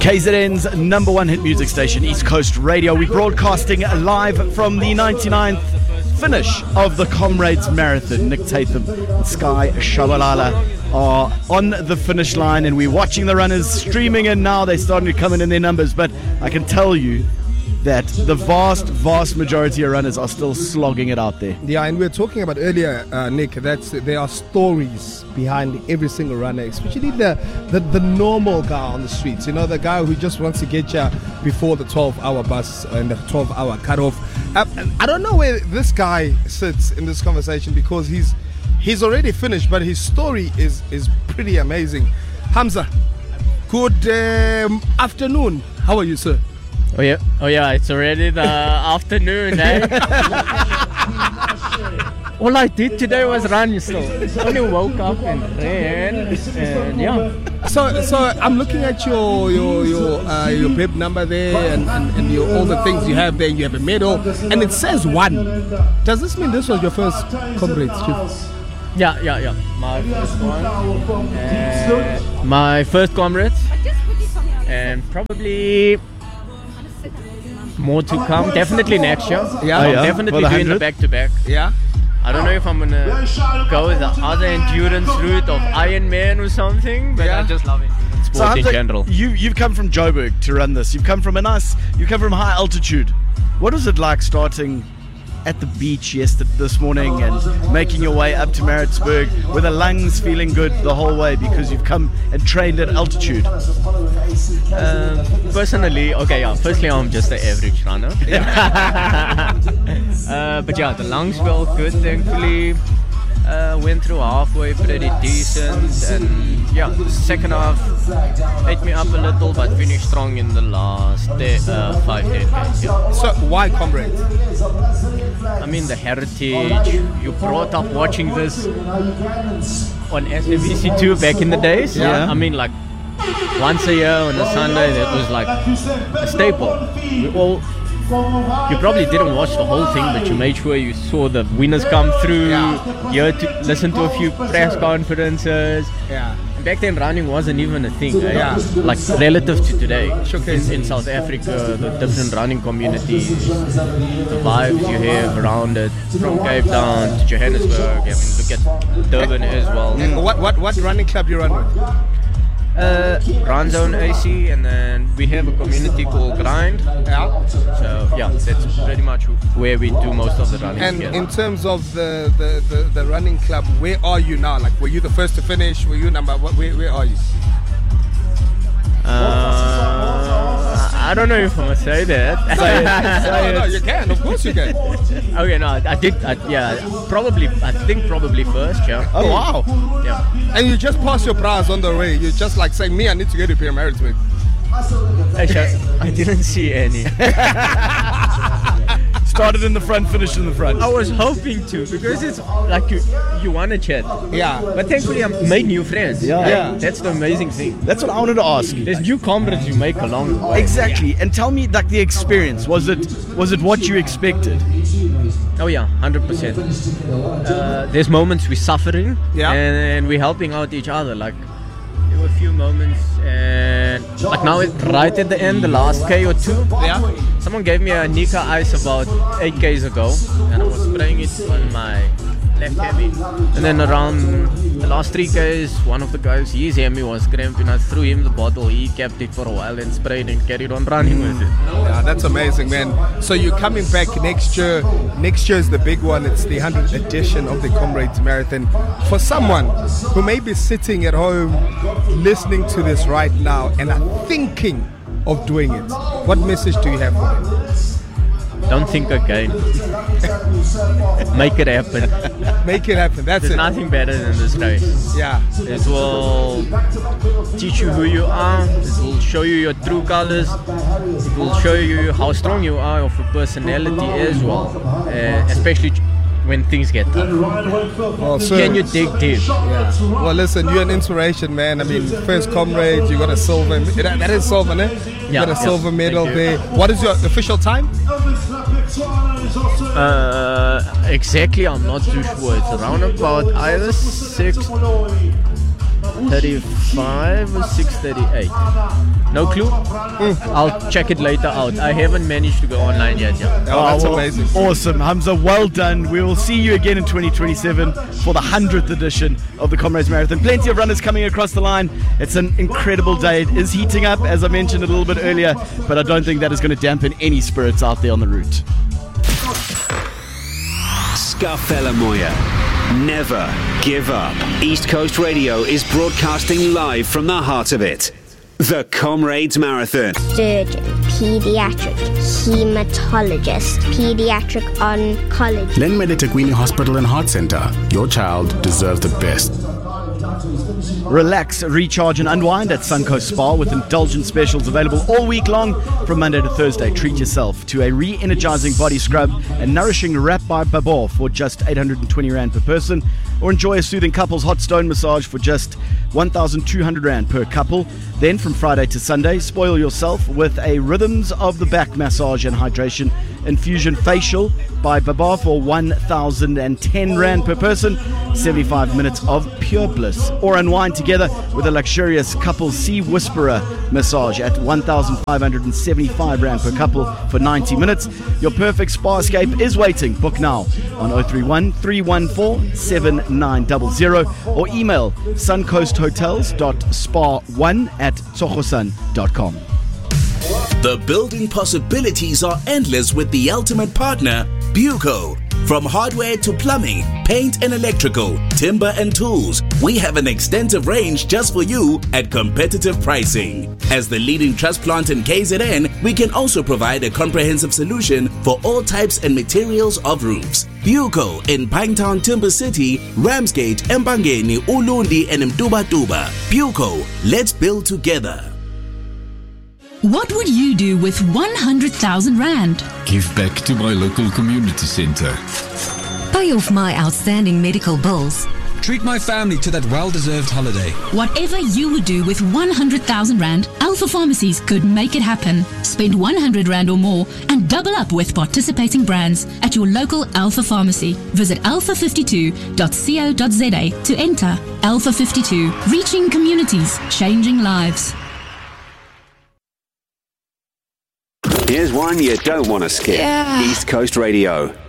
KZN's number one hit music station, East Coast Radio. We're broadcasting live from the 99th finish of the Comrades Marathon. Nick Tatham and Sky Shabalala are on the finish line, and we're watching the runners streaming in now. They're starting to come in their numbers, but I can tell you that the vast majority of runners are still slogging it out there. Yeah, and we were talking about earlier, Nick, that there are stories behind every single runner, especially the normal guy on the streets. You know, the guy who just wants to get you before the 12-hour bus and the 12-hour cutoff. I don't know where this guy sits in this conversation, because he's already finished, but his story is pretty amazing. Hamza, good afternoon. How are you, sir? Oh yeah, it's already the afternoon, eh? All I did today was run still. Only woke up and ran, and yeah. So I'm looking at your bib number there, and your, all the things you have there. You have a medal, and it says 1. Does this mean this was your first Comrades trip? Yeah. My first one. My first Comrades, and probably more to come. Definitely next year. Yeah, I'm definitely doing the back-to-back. Yeah. I don't know if I'm gonna go the other endurance route of Ironman or something, but I just love it. Sport in general. You've come from Joburg to run this. You've come from high altitude. What was it like starting at the beach this morning and making your way up to Maritzburg with the lungs feeling good the whole way because you've come and trained at altitude? Personally, firstly I'm just an average runner. But yeah, the lungs felt good, thankfully. Went through halfway pretty decent, and yeah, the second half ate me up a little, but finished strong in the last 5-10 days. Yeah. So why Comrades? I mean, the heritage. You brought up watching this on SABC2 back in the days. Yeah. I mean, like once a year on a Sunday, that was like a staple. You probably didn't watch the whole thing, but you made sure you saw the winners come through. You had to listen to a few press conferences. Yeah. Back then, running wasn't even a thing. Like relative to today. In South Africa, the different running communities, the vibes you have around it, from Cape Town to Johannesburg. I mean, look at Durban as well. What running club you run with? Run Zone AC, and then we have a community called Grind. Yeah. So yeah, that's pretty much where we do most of the running. And in terms of the running club, where are you now? Like, were you the first to finish? Were you number? Where are you? I don't know if I'm gonna say that. No, you can. Of course you can. Okay, no, I did. Probably first. Yeah. Oh wow. Yeah. And you just pass your prize on the way. You just like saying, me, I need to get to Pierre Maritzburg. Actually, I didn't see any. Started in the front, finished in the front. I was hoping to, because it's like you want to chat. Yeah. But thankfully I made new friends. Yeah. That's the amazing thing. That's what I wanted to ask. There's new comrades you make along the way. Exactly. And tell me, like, the experience. Was it what you expected? Oh yeah, 100%. There's moments we're suffering, and we're helping out each other. Like, there were a few moments, and like now, right at the end, the last K or two, someone gave me a Nika Ice about 8 Ks ago, and I was spraying it on my left hemi. And then around the last 3 Ks, one of the guys, his hemi was cramping. I threw him the bottle. He kept it for a while and sprayed and carried on running with it. Yeah, that's amazing, man. So you're coming back next year. Next year is the big one. It's the 100th edition of the Comrades Marathon. For someone who may be sitting at home listening to this right now and are thinking of doing it, what message do you have for them? Don't think again. Make it happen. Make it happen. There's nothing better than this race. Yeah. It will teach you who you are. It will show you your true colors. It will show you how strong you are of a personality as well. Especially when things get tough. Oh, can you dig deep? Yeah. Well, listen, you're an inspiration, man. I mean, first Comrades, you got a silver. That is silver, né? You got a silver medal there. What is your official time? Exactly, I'm not too sure. It's around about either 6. 6:35 or 6:38. No clue. I'll check it later out. I haven't managed to go online yet. Yeah. That's amazing. Awesome. Hamza, well done. We will see you again in 2027 for the 100th edition of the Comrades Marathon. Plenty of runners coming across the line. It's an incredible day. It is heating up, as I mentioned a little bit earlier, but I don't think that is going to dampen any spirits out there on the route. Scafella Moya. Never give up. East Coast Radio is broadcasting live from the heart of it. The Comrades Marathon. Surgeon, pediatric, hematologist, pediatric oncologist. Len Meditakwini Hospital and Heart Centre. Your child deserves the best. Relax, recharge and unwind at Suncoast Spa with indulgent specials available all week long from Monday to Thursday. Treat yourself to a re-energizing body scrub and nourishing wrap by Babor for just 820 Rand per person, or enjoy a soothing couples hot stone massage for just 1,200 Rand per couple. Then from Friday to Sunday, spoil yourself with a Rhythms of the Back massage and hydration infusion facial by Babor for 1,010 Rand per person, 75 minutes of pure bliss. Or unwind together with a luxurious couple Sea Whisperer massage at 1,575 Rand per couple for 90 minutes. Your perfect spa escape is waiting. Book now on 031 314 7900 or email suncoasthotels.spa1@tsogosan.com. The building possibilities are endless with the ultimate partner, Buco. From hardware to plumbing, paint and electrical, timber and tools, we have an extensive range just for you at competitive pricing. As the leading truss plant in KZN, we can also provide a comprehensive solution for all types and materials of roofs. Buco in Pinetown, Timber City, Ramsgate, Mbangeni, Ulundi and Mtuba. Buco, let's build together. What would you do with 100,000 Rand? Give back to my local community centre. Pay off my outstanding medical bills. Treat my family to that well-deserved holiday. Whatever you would do with 100,000 Rand, Alpha Pharmacies could make it happen. Spend 100 Rand or more and double up with participating brands at your local Alpha Pharmacy. Visit alpha52.co.za to enter. Alpha 52, reaching communities, changing lives. Here's one you don't want to skip. Yeah. East Coast Radio.